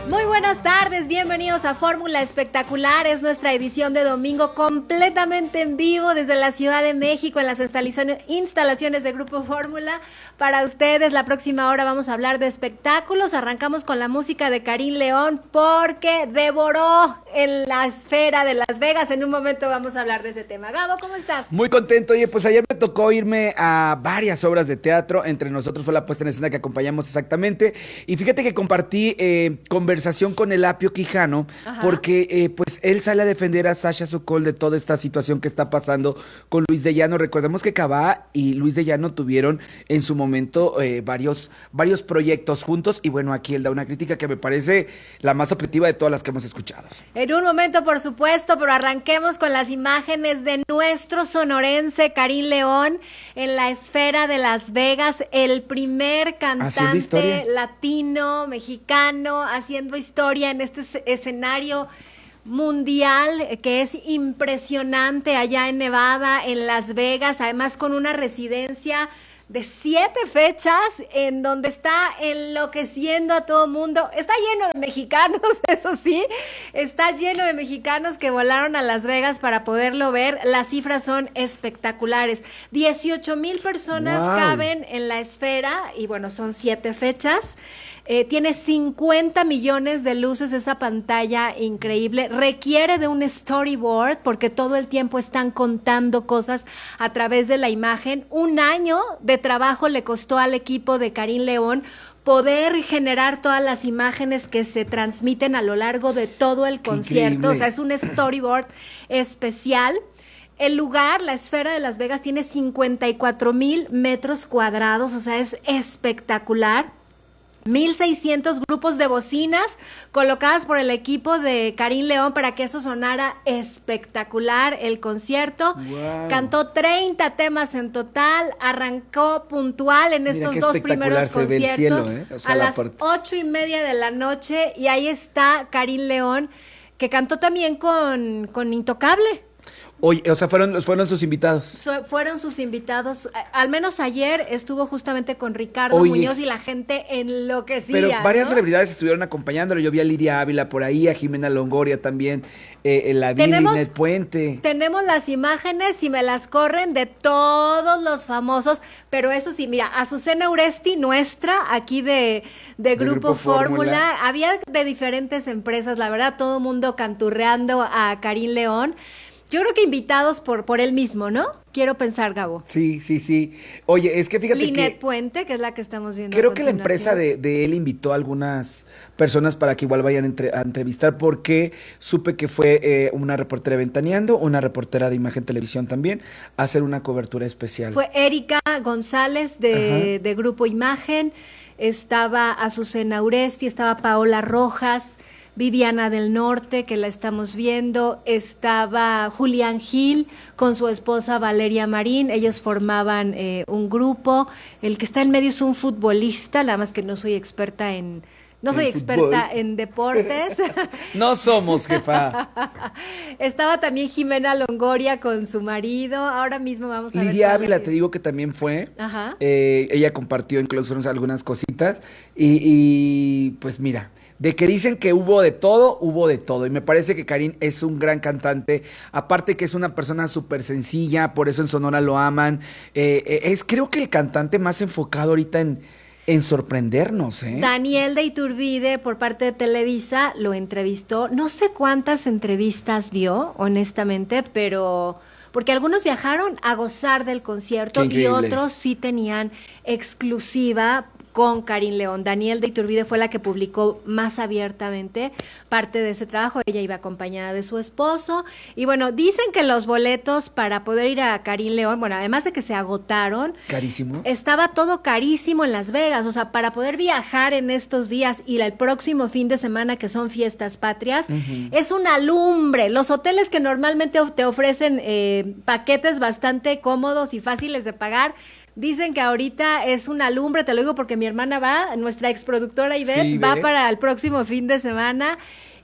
Muy buenas tardes, bienvenidos a Fórmula Espectacular. Es nuestra edición de domingo completamente en vivo desde la Ciudad de México en las instalaciones de Grupo Fórmula. Para ustedes, la próxima hora vamos a hablar de espectáculos. Arrancamos con la música de Karim León porque devoró en la esfera de Las Vegas. En un momento vamos a hablar de ese tema. Gabo, ¿cómo estás? Muy contento. Oye, pues ayer me tocó irme a varias obras de teatro. Entre nosotros fue la puesta en escena que acompañamos exactamente. Y fíjate que compartí conversación con el Apio Quijano. Ajá. Porque pues él sale a defender a Sasha Sokol de toda esta situación que está pasando con Luis de Llano. Recordemos que Cabá y Luis de Llano tuvieron en su momento varios proyectos juntos. Y bueno, aquí él da una crítica que me parece la más objetiva de todas las que hemos escuchado. En un momento, por supuesto, pero arranquemos con las imágenes de nuestro sonorense Karim León en la esfera de Las Vegas, el primer cantante latino, mexicano, haciendo historia en este escenario mundial que es impresionante allá en Nevada, en Las Vegas, además con una residencia de 7 fechas en donde está enloqueciendo a todo mundo. Está lleno de mexicanos, eso sí, está lleno de mexicanos que volaron a Las Vegas para poderlo ver. Las cifras son espectaculares. 18,000 personas caben en la esfera y bueno, son 7 fechas. Tiene 50 millones de luces esa pantalla increíble. Requiere de un storyboard porque todo el tiempo están contando cosas a través de la imagen. 1 año de trabajo le costó al equipo de Karim León poder generar todas las imágenes que se transmiten a lo largo de todo el concierto. O sea, es un storyboard especial. El lugar, la esfera de Las Vegas, tiene 54,000 metros cuadrados, o sea, es espectacular. 1,600 grupos de bocinas colocadas por el equipo de Karim León para que eso sonara espectacular el concierto. Wow. Cantó 30 temas en total, arrancó puntual en estos 2 primeros conciertos o sea, a las 8:30 de la noche y ahí está Karim León, que cantó también con Intocable. Oye, o sea, fueron sus invitados. Fueron sus invitados. Al menos ayer estuvo justamente con Ricardo Muñoz y la gente enloquecía. Pero varias celebridades estuvieron acompañándolo. Yo vi a Lidia Ávila por ahí, a Jimena Longoria también, la Ned Puente. Tenemos las imágenes, si me las corren, de todos los famosos. Pero eso sí, mira, Azucena Uresti, nuestra, aquí de Grupo Fórmula. Había de diferentes empresas, la verdad, todo el mundo canturreando a Karim León. Yo creo que invitados por él mismo, ¿no? Quiero pensar, Gabo. Sí. Oye, es que fíjate Linet Puente, que es la que estamos viendo. Creo que la empresa de él invitó a algunas personas para que igual vayan a entrevistar, porque supe que fue una reportera de Ventaneando, una reportera de Imagen Televisión también, a hacer una cobertura especial. Fue Erika González de Grupo Imagen, estaba Azucena Uresti, estaba Paola Rojas, Viviana del Norte, que la estamos viendo, estaba Julián Gil con su esposa Valeria Marín, ellos formaban un grupo. El que está en medio es un futbolista, nada más que no soy experta en deportes. No somos, jefa. Estaba también Jimena Longoria con su marido. Ahora mismo vamos a ver. Lidia Ávila, te digo que también fue. Ajá. Ella compartió incluso algunas cositas. Y pues mira, de que dicen que hubo de todo. Y me parece que Karim es un gran cantante. Aparte que es una persona súper sencilla, por eso en Sonora lo aman. Es creo que el cantante más enfocado ahorita en sorprendernos, ¿eh? Daniel de Iturbide, por parte de Televisa, lo entrevistó. No sé cuántas entrevistas dio, honestamente, pero porque algunos viajaron a gozar del concierto y otros sí tenían exclusiva con Karim León. Daniel de Iturbide fue la que publicó más abiertamente parte de ese trabajo. Ella iba acompañada de su esposo. Y bueno, dicen que los boletos para poder ir a Karim León, bueno, además de que se agotaron. Carísimo. Estaba todo carísimo en Las Vegas. O sea, para poder viajar en estos días y el próximo fin de semana, que son fiestas patrias, es una lumbre. Los hoteles que normalmente te ofrecen paquetes bastante cómodos y fáciles de pagar, dicen que ahorita es una lumbre, te lo digo porque mi hermana va, nuestra exproductora Ivette, va para el próximo fin de semana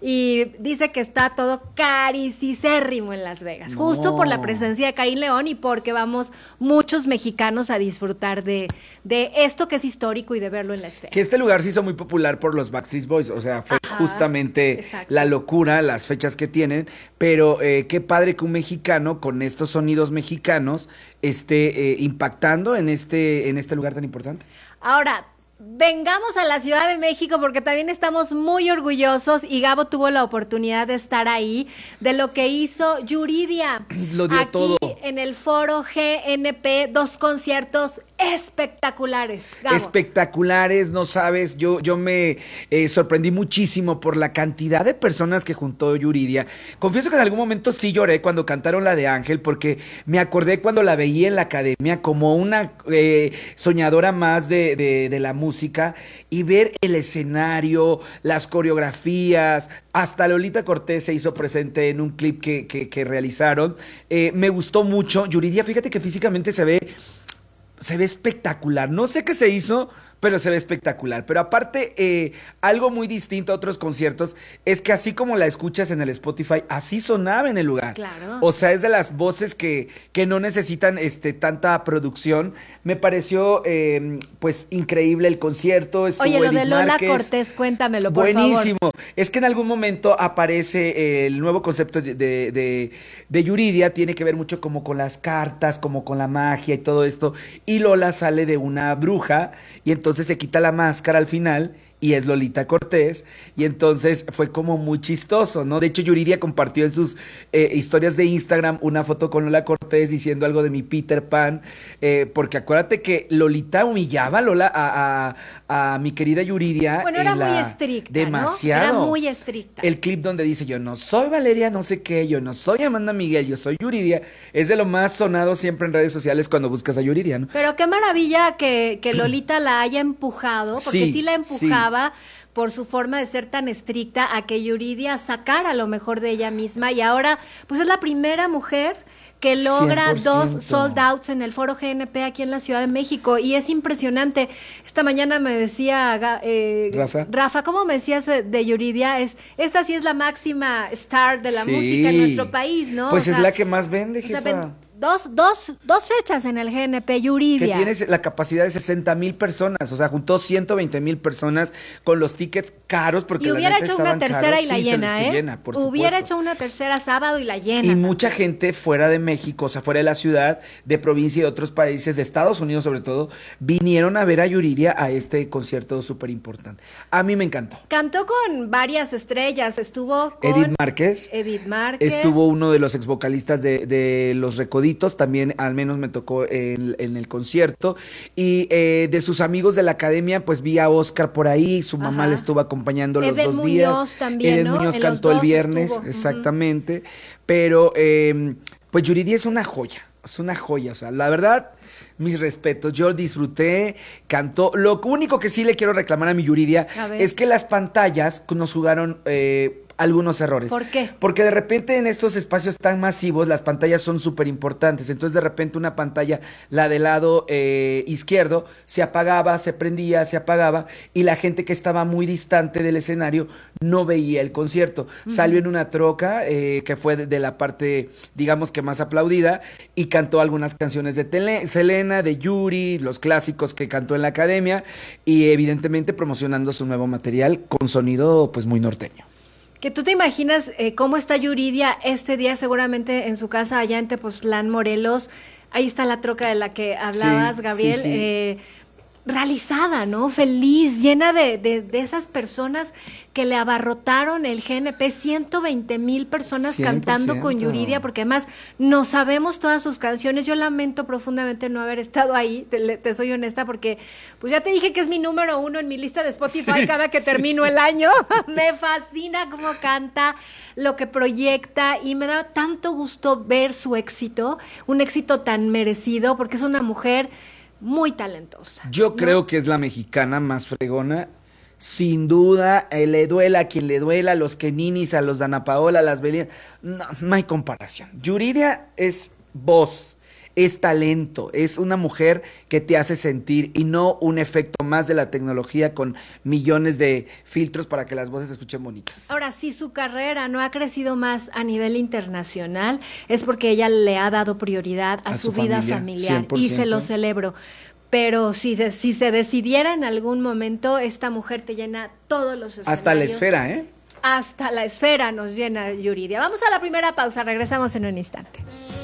y dice que está todo carísimo en Las Vegas, justo por la presencia de Karim León y porque vamos muchos mexicanos a disfrutar de esto que es histórico y de verlo en la esfera. Que este lugar se hizo muy popular por los Backstreet Boys, o sea, fue justamente la locura, las fechas que tienen, pero qué padre que un mexicano con estos sonidos mexicanos esté impactando en este lugar tan importante. Ahora, vengamos a la Ciudad de México porque también estamos muy orgullosos y Gabo tuvo la oportunidad de estar ahí, de lo que hizo Yuridia. Lo dio aquí todo. En el Foro GNP, 2 conciertos espectaculares, Gabo. Espectaculares, no sabes, yo me sorprendí muchísimo por la cantidad de personas que juntó Yuridia. Confieso que en algún momento sí lloré cuando cantaron la de Ángel, porque me acordé cuando la veía en la academia como una soñadora más de la música, y ver el escenario, las coreografías, hasta Lolita Cortés se hizo presente en un clip que realizaron. Me gustó mucho. Yuridia, fíjate que físicamente se ve espectacular. No sé qué se hizo, pero se ve espectacular. Pero aparte, algo muy distinto a otros conciertos es que así como la escuchas en el Spotify, así sonaba en el lugar. Claro. O sea, es de las voces que no necesitan tanta producción. Me pareció, pues, increíble el concierto. Oye, lo de Lola Cortés, cuéntamelo, por favor. Buenísimo. Es que en algún momento aparece el nuevo concepto de Yuridia, tiene que ver mucho como con las cartas, como con la magia y todo esto. Y Lola sale de una bruja y entonces se quita la máscara al final y es Lolita Cortés, y entonces fue como muy chistoso, ¿no? De hecho, Yuridia compartió en sus historias de Instagram una foto con Lola Cortés diciendo algo de mi Peter Pan, porque acuérdate que Lolita humillaba a mi querida Yuridia. Bueno, era muy estricta, demasiado. ¿no? Era muy estricta. El clip donde dice, yo no soy Valeria no sé qué, yo no soy Amanda Miguel, yo soy Yuridia, es de lo más sonado siempre en redes sociales cuando buscas a Yuridia, ¿no? Pero qué maravilla que Lolita la haya empujado, porque sí la empujaba. Por su forma de ser tan estricta, a que Yuridia sacara lo mejor de ella misma, y ahora pues es la primera mujer que logra 100%. 2 sold outs en el Foro GNP aquí en la Ciudad de México, y es impresionante. Esta mañana me decía Rafa, ¿cómo me decías de Yuridia? Esta sí es la máxima star de la música en nuestro país, ¿no? Pues es la que más vende, jefa. Dos fechas en el GNP, Yuridia. Que tiene la capacidad de 60,000 personas, o sea, juntó 120,000 personas con los tickets caros, porque y la hubiera neta hecho una tercera caros. y la llena, se llena, por hubiera supuesto. hecho una tercera sábado y la llena. Y mucha gente fuera de México, o sea, fuera de la ciudad, de provincia y de otros países, de Estados Unidos sobre todo, vinieron a ver a Yuridia a este concierto súper importante. A mí me encantó. Cantó con varias estrellas, estuvo con Edith Márquez. Estuvo uno de los ex vocalistas de Los Recoditos, también al menos me tocó en el concierto, y de sus amigos de la academia, pues vi a Oscar por ahí, su mamá le estuvo acompañando los 2 días. Muñoz también, Eden Muñoz cantó el viernes, estuvo. Exactamente, pero pues Yuridia es una joya, o sea, la verdad, mis respetos, yo disfruté, cantó. Lo único que sí le quiero reclamar a mi Yuridia es que las pantallas nos jugaron algunos errores. ¿Por qué? Porque de repente en estos espacios tan masivos las pantallas son súper importantes, entonces de repente una pantalla, la del lado izquierdo, se apagaba, se prendía, se apagaba, y la gente que estaba muy distante del escenario no veía el concierto. Salió en una troca que fue de la parte, digamos que más aplaudida, y cantó algunas canciones de Selena, de Yuri, los clásicos que cantó en la academia, y evidentemente promocionando su nuevo material con sonido pues muy norteño. Que tú te imaginas cómo está Yuridia este día, seguramente en su casa allá en Tepoztlán, Morelos. Ahí está la troca de la que hablabas, sí, Gabriel. Sí. Realizada, ¿no? Feliz, llena de esas personas que le abarrotaron el GNP, 120,000 personas 100%. Cantando con Yuridia, porque además no sabemos todas sus canciones. Yo lamento profundamente no haber estado ahí, te soy honesta, porque pues ya te dije que es mi número 1 en mi lista de Spotify cada que termino el año. Me fascina cómo canta, lo que proyecta, y me da tanto gusto ver su éxito, un éxito tan merecido, porque es una mujer muy talentosa. Yo creo que es la mexicana más fregona, sin duda. Le duela a quien le duela, a los Keninis, a los Dana Paola, a las Belinda, no hay comparación. Yuridia es voz, es talento, es una mujer que te hace sentir y no un efecto más de la tecnología con millones de filtros para que las voces se escuchen bonitas. Ahora, si su carrera no ha crecido más a nivel internacional, es porque ella le ha dado prioridad a su vida familiar 100%. Y se lo celebro. Pero si se decidiera en algún momento, esta mujer te llena todos los escenarios. Hasta la esfera, ¿eh? Hasta la esfera nos llena Yuridia. Vamos a la primera pausa, regresamos en un instante.